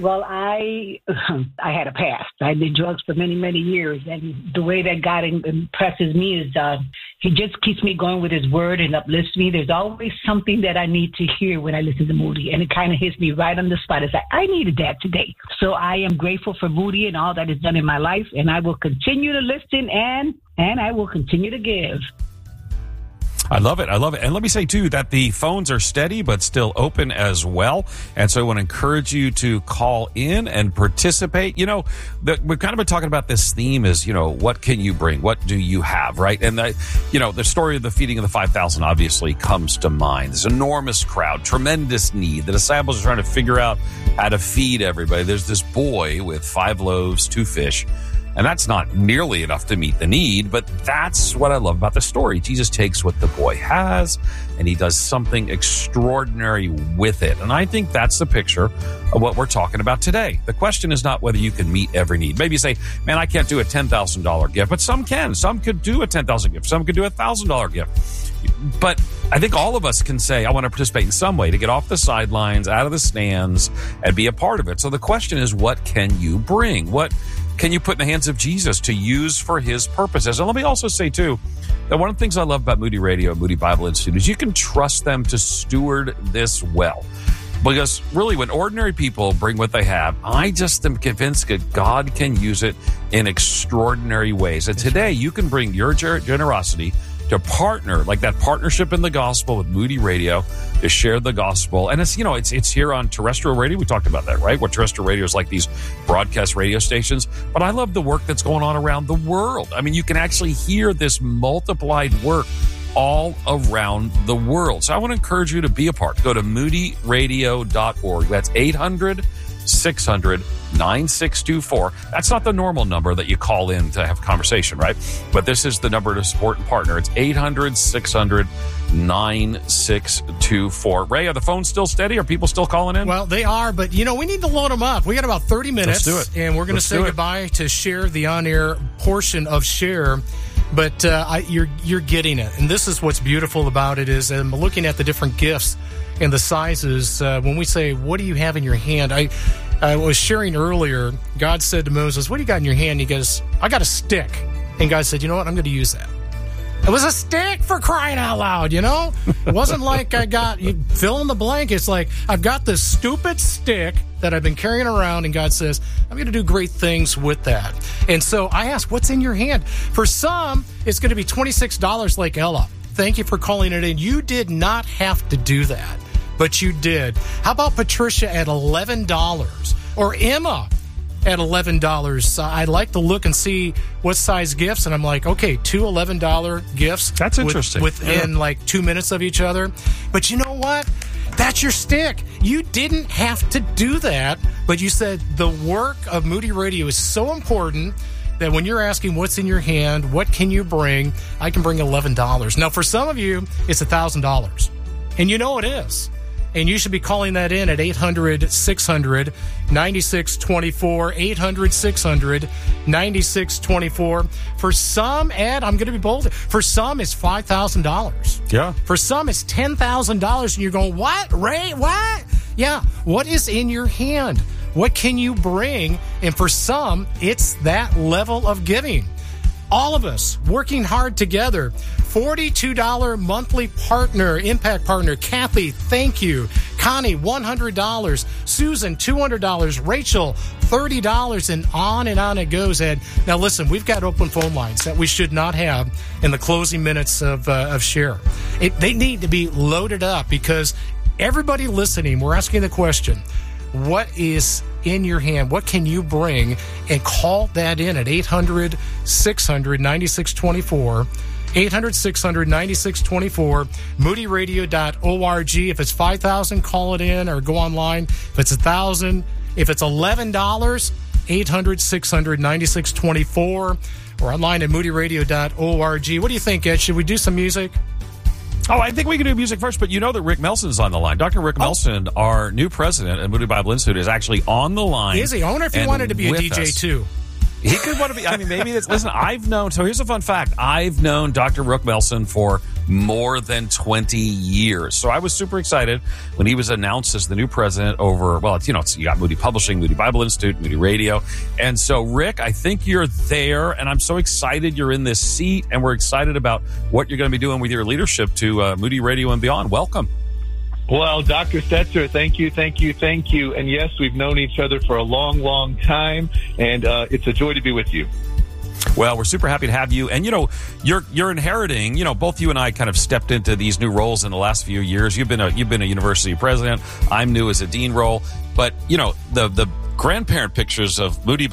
Well, I had a past. I did drugs for many, many years. And the way that God impresses me is he just keeps me going with his word and uplifts me. There's always something that I need to hear when I listen to Moody. And it kind of hits me right on the spot. It's like, I needed that today. So I am grateful for Moody and all that is done in my life. And I will continue to listen and I will continue to give. I love it. I love it. And let me say, too, that the phones are steady but still open as well. And so I want to encourage you to call in and participate. You know, we've kind of been talking about this theme is, you know, what can you bring? What do you have, right? And, the story of the feeding of the 5,000 obviously comes to mind. This enormous crowd, tremendous need. The disciples are trying to figure out how to feed everybody. There's this boy with 5 loaves, 2 fish. And that's not nearly enough to meet the need, but that's what I love about the story. Jesus takes what the boy has and he does something extraordinary with it. And I think that's the picture of what we're talking about today. The question is not whether you can meet every need. Maybe you say, man, I can't do a $10,000 gift, but some can. Some could do a $10,000 gift. Some could do a $1,000 gift. But I think all of us can say, I want to participate in some way to get off the sidelines, out of the stands, and be a part of it. So the question is, what can you bring? What can you put in the hands of Jesus to use for his purposes? And let me also say, too, that one of the things I love about Moody Radio and Moody Bible Institute is you can trust them to steward this well. Because really, when ordinary people bring what they have, I just am convinced that God can use it in extraordinary ways. And today, you can bring your generosity to partner, like that partnership in the gospel with Moody Radio, to share the gospel. And it's here on terrestrial radio. We talked about that, right? What terrestrial radio is like, these broadcast radio stations. But I love the work that's going on around the world. I mean, you can actually hear this multiplied work all around the world. So I want to encourage you to be a part. Go to moodyradio.org. That's 800-600-9624. That's not the normal number that you call in to have a conversation, right? But this is the number to support and partner. It's 800-600-9624. Ray, are the phones still steady? Are people still calling in? Well, they are, but, we need to load them up. We got about 30 minutes. Let's do it. And we're going to say goodbye to Share, the on-air portion of Share. But you're getting it. And this is what's beautiful about it is I'm looking at the different gifts and the sizes. When we say, what do you have in your hand? I was sharing earlier, God said to Moses, what do you got in your hand? He goes, I got a stick. And God said, you know what? I'm going to use that. It was a stick, for crying out loud, It wasn't like I got, you fill in the blank. It's like, I've got this stupid stick that I've been carrying around, and God says, I'm going to do great things with that. And so I asked, what's in your hand? For some, it's going to be $26 like Ella. Thank you for calling it in. You did not have to do that, but you did. How about Patricia at $11? Or Emma at $11. I like to look and see what size gifts, and I'm like, okay, 2 $11 gifts. That's interesting. Within like 2 minutes of each other. But you know what? That's your stick. You didn't have to do that, but you said the work of Moody Radio is so important that when you're asking what's in your hand, what can you bring, I can bring $11. Now, for some of you, it's $1,000. And you know it is. And you should be calling that in at 800-600-9624, 800-600-9624. For some, Ed, I'm going to be bold. For some, it's $5,000. Yeah. For some, it's $10,000. And you're going, what, Ray? What? Yeah. What is in your hand? What can you bring? And for some, it's that level of giving. All of us working hard together. $42 monthly partner, impact partner. Kathy, thank you. Connie, $100. Susan, $200. Rachel, $30. And on it goes, Ed. Now, listen, we've got open phone lines that we should not have in the closing minutes of Share. They need to be loaded up because everybody listening, we're asking the question, what is in your hand? What can you bring? And call that in at 800-600-9624. 800-600-9624. moodyradio.org. If it's $5,000, call it in or go online. If it's $1,000, if it's $11, 800-600-9624 or online at moodyradio.org. What do you think, Ed? Should we do some music? Oh, I think we can do music first, but you know that Rick Melson is on the line. Dr. Rick Melson, our new president at Moody Bible Institute, is actually on the line. Is he? I wonder if he wanted to be a DJ, too. He could want to be. I mean, maybe it's. Listen, I've known. So here's a fun fact. I've known Dr. Rook Melson for more than 20 years. So I was super excited when he was announced as the new president over. Well, you got Moody Publishing, Moody Bible Institute, Moody Radio, and so Rick, I think you're there, and I'm so excited you're in this seat, and we're excited about what you're going to be doing with your leadership to Moody Radio and beyond. Welcome. Well, Dr. Stetzer, thank you. And yes, we've known each other for a long, long time, and it's a joy to be with you. Well, we're super happy to have you. And, you're inheriting, both you and I kind of stepped into these new roles in the last few years. You've been a university president. I'm new as a dean role. But, the grandparent pictures of Moody